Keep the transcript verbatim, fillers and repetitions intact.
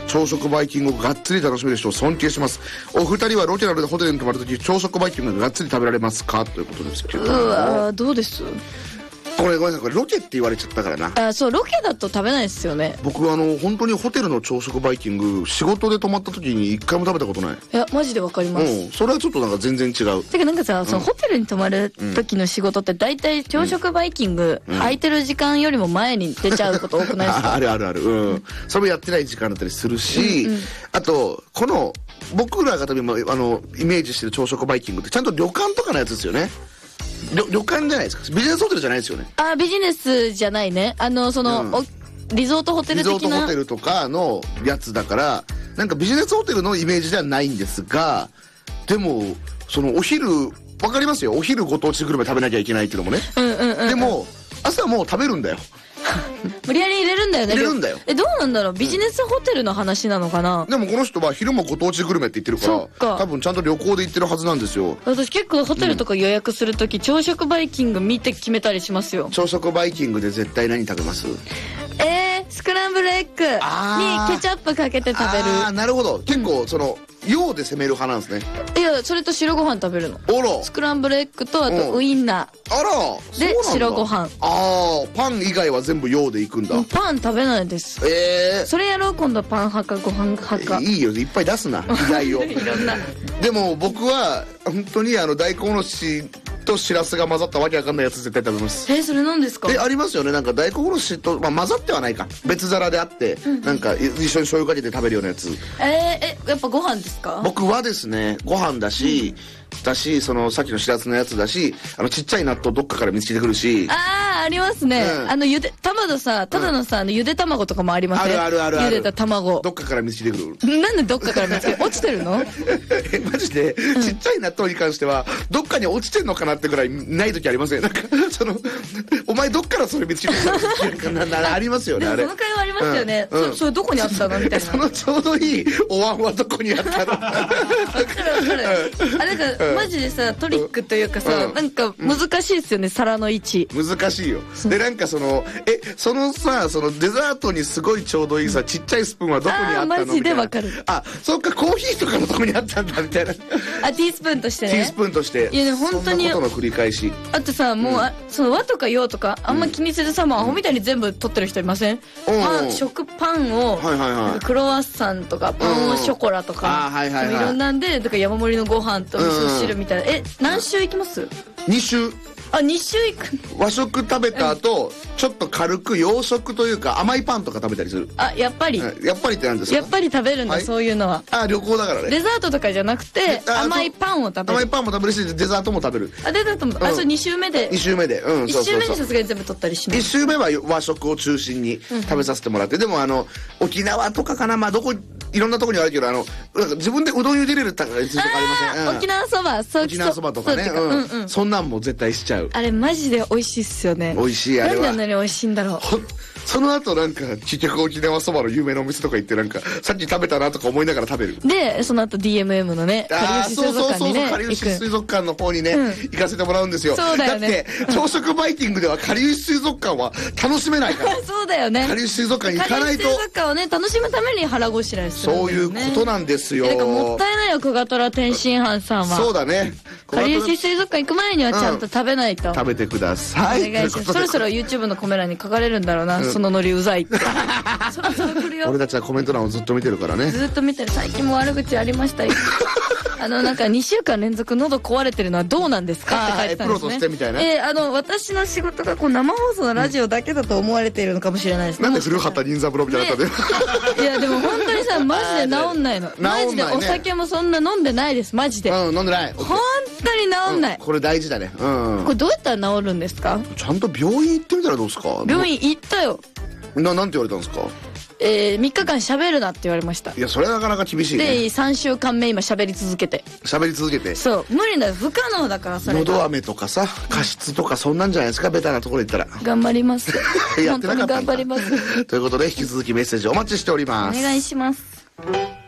朝食バイキングをがっつり楽しめる人を尊敬します。お二人はロケなどでホテルに泊まるとき朝食バイキングががっつり食べられますか、ということですけど。 うわどうです？ これごめんなさい、これロケって言われちゃったからな。 あ、そうロケだと食べないですよね。 僕あの本当にホテルの朝食バイキング仕事で泊まった時に一回も食べたことない。 いやマジでわかります。 うん、それはちょっとなんか全然違う。 てかなんかさ、そのホテルに泊まる時の仕事って大体朝食バイキング、うん、空いてる時間よりも前に出ちゃうこと多くないですか？ あるあるある、うん、それもやってない時間だったりするし、うんうん、あとこの僕らが多分あのイメージしてる朝食バイキングってちゃんと旅館とかのやつですよね。旅, 旅館じゃないですか。ビジネスホテルじゃないですよね。 あ、ビジネスじゃないね。あのその、うん、リゾートホテル的なリゾートホテルとかのやつだから、なんかビジネスホテルのイメージではないんですが、でもそのお昼わかりますよ。お昼ご当地グルメ食べなきゃいけないっていうのもね、うんうんうんうん、でも朝もう食べるんだよ。 無理やり入れるんだよね。 入れるんだよ。 え、どうなんだろう、ビジネスホテルの話なのかな。 でもこの人は昼もご当地グルメって言ってるから、そっか、多分ちゃんと旅行で行ってるはずなんですよ。 私結構ホテルとか予約するとき、うん、朝食バイキング見て決めたりしますよ。 朝食バイキングで絶対何食べます？ えー、スクランブルエッグにケチャップかけて食べる。 ああ、なるほど。結構その、うん、洋で攻める派なんですね。 いや、それと白ご飯食べるの。 あら。 スクランブルエッグとあとウインナー、 あらで白ご飯。 ああ、パン以外は全部洋でいくんだ。 パン食べないです。 ええー、 それやろう。今度はパン派かご飯派か。 いいよ、いっぱい出すな、意外を。 いろんな。 でも僕は本当にあの大根おろしとしらすが混ざったわけわかんないやつ絶対食べます。 えー、それなんですか？ え、ありますよね。なんか大根おろしと、まあ、混ざってはないか、別皿であって、うん、なんか一緒に醤油かけて食べるようなやつ。 えー、え、やっぱご飯ですか？ 僕はですね、ご飯だし、うん、だし、そのさっきのしらすのやつだし、あのちっちゃい納豆どっかから見つけてくるし。 ああ、ありますね、うん、あのゆで卵さ、ただのさ、うん、あのゆで卵とかもありますね。 あるあるあるある。 ゆでた卵どっかから見つけてくる。 なんでどっかから見つけて落ちてるの？ え、マジで、うん、ちっちゃい納豆に関してはどっかに落ちてんのかなってぐらいない時ありません？なんかそのお前どっからそれ見つけてきたのかありますよね。あれその会話ありますよね、うんうん、そ, それどこにあったのみたいな。 そのちょうどいいお椀はどこにあったの？わかるわかる。あれなんかマジでさ、トリックというかさ、うん、なんか難しいですよね、うん、皿の位置難しいよ。でなんかそのえそのさ、そのデザートにすごいちょうどいいさ、ちっちゃいスプーンはどこにあったの？ あ、マジでわかる。 あ、そっか、コーヒーとかのとこにあったんだみたいな。 あ、ティースプーンとしてね。 ティースプーンとして。 いやね、本当にそんなことの繰り返し。 あとさ、もう、うん、あその和とか洋とかあんま気にせずさ、もうアホみたいに全部取ってる人いません？パン、食パンを、はいはいはい、クロワッサンとかパンオショコラとか、あ、はいはいはい、いろんなんで、とか山盛りのご飯と味噌汁みたいな。え、何周いきます？ に周。 あ、に周いく。 和食食べた後、うん、ちょっと軽く洋食というか甘いパンとか食べたりする。 あ、やっぱり、 うん、やっぱりって何ですか？ やっぱり食べるんだ、はい、そういうのは。 あ、旅行だからね。 デザートとかじゃなくて甘いパンを食べる。 甘いパンも食べるしデザートも食べる。 あ、デザートも、うん、あ、それに周目でに周目で、うん、 いち周目にさすがに全部取ったりしない。 いち周目は和食を中心に食べさせてもらって、うん、でもあの沖縄とかかな、まあどこいろんなところにあるけど、あの自分でうどん茹でれるとかありません？ うん、沖縄そば、そう、 沖縄そばとかね、うん、うんうん、そんなんも絶対しちゃう。 あれマジで美味しいっすよね。 美味しい。あれはなんであんなに美味しいんだろう。 その後なんか結局沖縄そばの有名なお店とか行ってなんかさっき食べたなとか思いながら食べる。 でその後 ディーエムエム のね、 ああ、そうそうそうそう、かりゆし水族館の方にね、うん、行かせてもらうんですよ。 そうだよね。 だって朝食バイキングではかりゆし水族館は楽しめないから。 そうだよね。 かりゆし水族館に行かないと。 かりゆし水族館をね楽しむために腹ごしらえするんだよね。 そういうことなんですよ。 なんかもったいないよ、クガトラ天津飯さんは。 そうだね。 かりゆし水族館行く前にはちゃんと食べないと。 うん、食べてください。 お願いします。そろそろ YouTube のコメ欄に書かれるんだろうな、うん、そのノリうざいって。そろそろ来るよ。 俺たちはコメント欄をずっと見てるからね。 ずっと見てる。最近も悪口ありましたよ。あのなんかにしゅうかん連続喉壊れてるのはどうなんですかって書いてたんですね。 プロとしてみたいな。 えー、あの私の仕事がこう生放送のラジオだけだと思われているのかもしれないですね。 なんで古畑任三郎みたいなったで。 いやでも本当にさ、マジで治んないの。マジでお酒もそんな飲んでないです、マジで。 うん、飲んでない。 本当に治んない。 これ大事だね。うん。 これどうやったら治るんですか？ ちゃんと病院行ってみたらどうですか？ 病院行ったよ。 な、なんて言われたんですか？ えー、みっかかん喋るなって言われました。 いや、それはなかなか厳しいね。 でさんしゅうかんめ今喋り続けて喋り続けてそう、無理だよ、不可能だから。それ喉飴とかさ、加湿とかそんなんじゃないですか、ベタなところ行ったら。 頑張りますやってなかったんだ。 本当に頑張ります。 ということで引き続きメッセージお待ちしております。 お願いします。